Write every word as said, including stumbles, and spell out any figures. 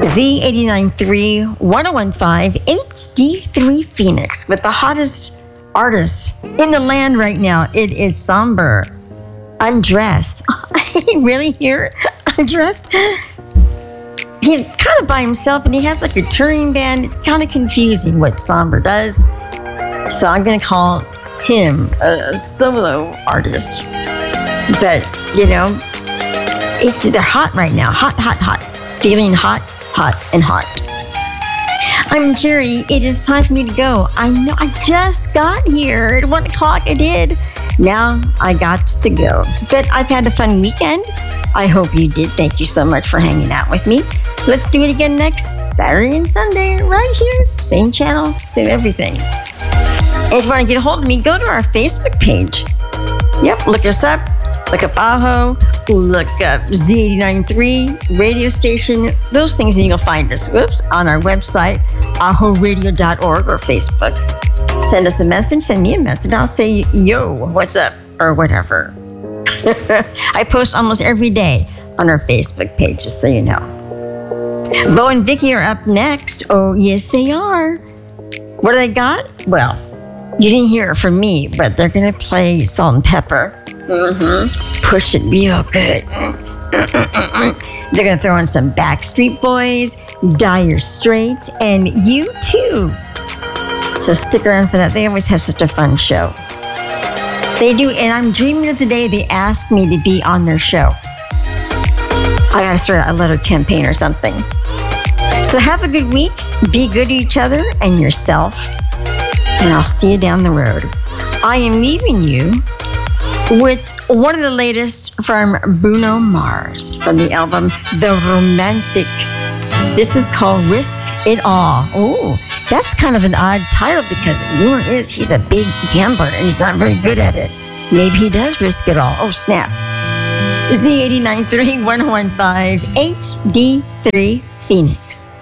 Z eight nine three, one oh one five, H D three Phoenix with the hottest artist in the land right now. It is Somber. Undressed. Really here? Undressed? He's kind of by himself and he has like a touring band. It's kind of confusing what Somber does. So I'm going to call him a solo artist. But, you know, it, they're hot right now. Hot, hot, hot. Feeling hot, hot, and hot. I'm Jerry. It is time for me to go. I know I just got here at one o'clock. I did. Now I got to go. But I've had a fun weekend. I hope you did. Thank you so much for hanging out with me. Let's do it again next Saturday and Sunday right here. Same channel, same everything. And if you want to get a hold of me, go to our Facebook page. Yep, look us up. Look up Aho. Look up Z eight nine three radio station. Those things, and you'll find us. Whoops, on our website, aho radio dot org or Facebook. Send us a message. Send me a message. I'll say, yo, what's up? Or whatever. I post almost every day on our Facebook page, just so you know. Bo and Vicky are up next. Oh, yes, they are. What do they got? Well, you didn't hear it from me, but they're going to play Salt and Pepper. Mm-hmm. Push it real good. They're going to throw in some Backstreet Boys, Dire Straits, and U two. So stick around for that. They always have such a fun show. They do, and I'm dreaming of the day they ask me to be on their show. I gotta start a letter campaign or something. So have a good week. Be good to each other and yourself. And I'll see you down the road. I am leaving you with one of the latest from Bruno Mars from the album The Romantic. This is called Risk It All. Oh, that's kind of an odd title because rumor is he's a big gambler and he's not very good at it. Maybe he does risk it all. Oh, snap. Z eight nine three, one oh one five, H D three Phoenix.